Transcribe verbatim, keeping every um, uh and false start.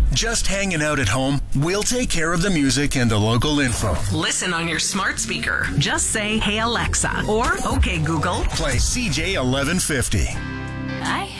Just hanging out at home? We'll take care of the music and the local info. Listen on your smart speaker. Just say, "Hey Alexa," or "Okay Google." Play C J eleven fifty. I